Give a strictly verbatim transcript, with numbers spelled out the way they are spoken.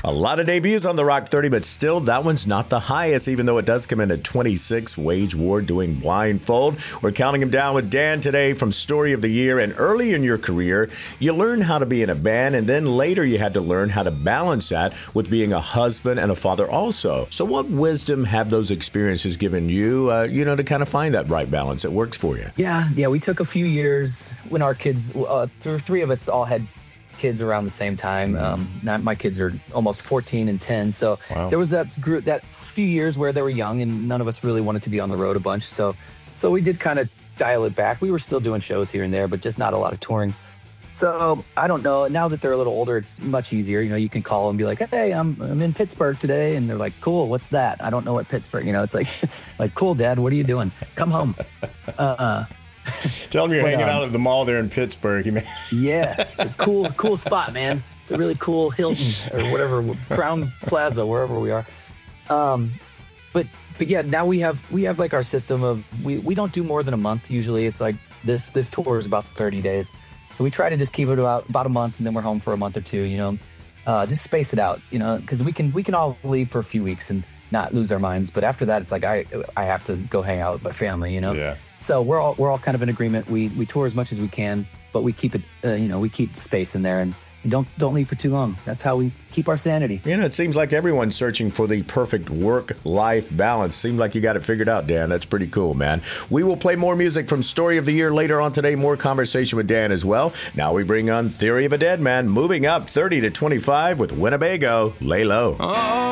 A lot of debuts on the Rock thirty, but still, that one's not the highest, even though it does come in at twenty-six. Wage Ward doing Blindfold. We're counting him down with Dan today from Story of the Year. And early in your career, you learned how to be in a band, and then later you had to learn how to balance that with being a husband and a father also. So what wisdom have those experiences given you, uh, you know, to kind of find that right balance that works for you? Yeah, yeah, we took a few years when our kids, uh, th- three of us all had kids around the same time. Um, not, my kids are almost fourteen and ten, so Wow. there was that group, that few years where they were young, and none of us really wanted to be on the road a bunch. So, so we did kind of dial it back. We were still doing shows here and there, but just not a lot of touring. So I don't know. Now that they're a little older, it's much easier. You know, you can call and be like, "Hey, I'm I'm in Pittsburgh today," and they're like, "Cool, what's that?" I don't know what Pittsburgh. You know, it's like, like, "Cool, Dad, what are you doing? Come home." Uh, Tell them you're But, hanging um, out at the mall there in Pittsburgh. You may- Yeah, it's a cool, cool spot, man. It's a really cool Hilton or whatever, Crown Plaza, wherever we are. Um, but but yeah, now we have we have like our system of we, we don't do more than a month usually. It's like this this tour is about thirty days, so we try to just keep it about about a month, and then we're home for a month or two. You know, uh, just space it out. You know, because we can we can all leave for a few weeks and not lose our minds. But after that, it's like I I have to go hang out with my family. You know. Yeah. So we're all we're all kind of in agreement. We we tour as much as we can, but we keep it, uh, you know, we keep space in there and don't don't leave for too long. That's how we keep our sanity. You know, it seems like everyone's searching for the perfect work-life balance. Seems like you got it figured out, Dan. That's pretty cool, man. We will play more music from Story of the Year later on today. More conversation with Dan as well. Now we bring on Theory of a Dead Man, moving up thirty to twenty-five with Winnebago. Lay low. Oh.